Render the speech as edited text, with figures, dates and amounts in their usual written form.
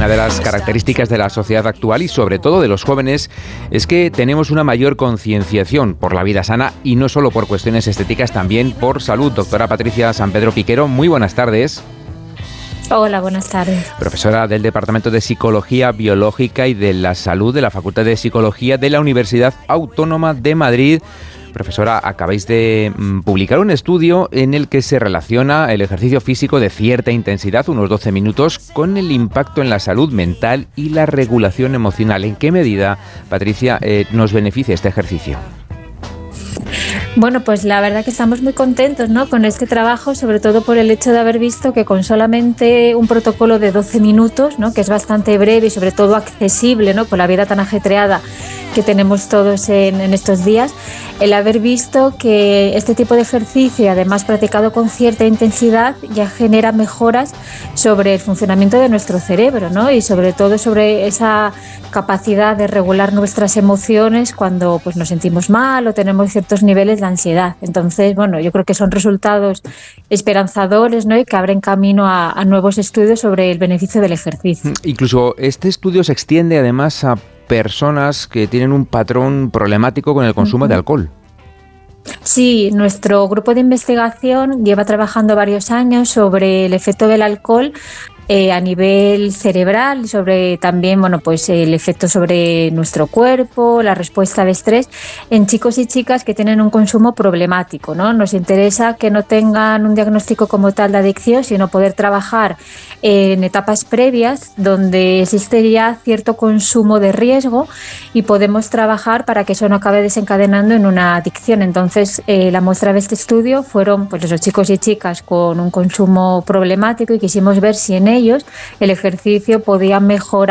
Una de las características de la sociedad actual y sobre todo de los jóvenes es que tenemos una mayor concienciación por la vida sana y no solo por cuestiones estéticas, también por salud. Doctora Patricia San Pedro Piquero, muy buenas tardes. Hola, buenas tardes. Profesora del Departamento de Psicología Biológica y de la Salud de la Facultad de Psicología de la Universidad Autónoma de Madrid. Profesora, acabáis de publicar un estudio en el que se relaciona el ejercicio físico de cierta intensidad, unos 12 minutos, con el impacto en la salud mental y la regulación emocional. ¿En qué medida, Patricia, nos beneficia este ejercicio? Bueno, pues la verdad que estamos muy contentos, ¿no?, con este trabajo, sobre todo por el hecho de haber visto que con solamente un protocolo de 12 minutos, ¿no?, que es bastante breve y sobre todo accesible, ¿no?, por la vida tan ajetreada que tenemos todos en estos días, el haber visto que este tipo de ejercicio, además practicado con cierta intensidad, ya genera mejoras sobre el funcionamiento de nuestro cerebro, ¿no?, y sobre todo sobre esa capacidad de regular nuestras emociones cuando pues nos sentimos mal o tenemos ciertos niveles de ansiedad. Entonces, bueno, yo creo que son resultados esperanzadores, ¿no?, y que abren camino a nuevos estudios sobre el beneficio del ejercicio. Incluso este estudio se extiende además a personas que tienen un patrón problemático con el consumo de alcohol. Sí, nuestro grupo de investigación lleva trabajando varios años sobre el efecto del alcohol a nivel cerebral y sobre también, bueno, pues el efecto sobre nuestro cuerpo, la respuesta de estrés en chicos y chicas que tienen un consumo problemático, ¿no? Nos interesa que no tengan un diagnóstico como tal de adicción, sino poder trabajar en etapas previas donde existe ya cierto consumo de riesgo y podemos trabajar para que eso no acabe desencadenando en una adicción. Entonces, la muestra de este estudio fueron pues esos chicos y chicas con un consumo problemático y quisimos ver si en ellos el ejercicio podía mejorar